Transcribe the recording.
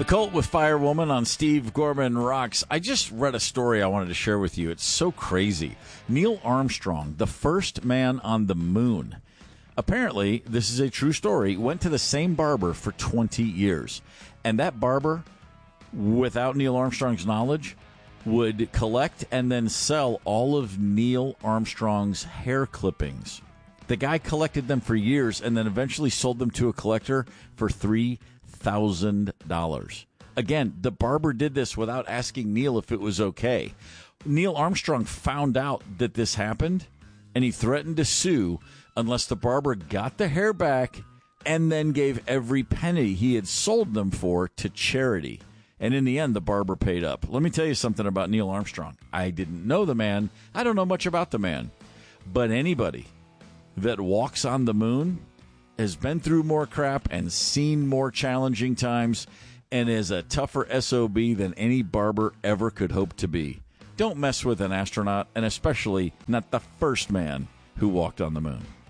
The Cult with Firewoman on Steve Gorman Rocks. I just read a story I wanted to share with you. It's so crazy. Neil Armstrong, the first man on the moon. Apparently, this is a true story, went to the same barber for 20 years. And that barber, without Neil Armstrong's knowledge, would collect and then sell all of Neil Armstrong's hair clippings. The guy collected them for years and then eventually sold them to a collector for $3,000. Again, the barber did this without asking Neil if it was okay. Neil Armstrong found out that this happened, and he threatened to sue unless the barber got the hair back and then gave every penny he had sold them for to charity. And in the end, the barber paid up. Let me tell you something about Neil Armstrong. I didn't know the man. I don't know much about the man. But anybody that walks on the moon has been through more crap and seen more challenging times and is a tougher SOB than any barber ever could hope to be. Don't mess with an astronaut, and especially not the first man who walked on the moon.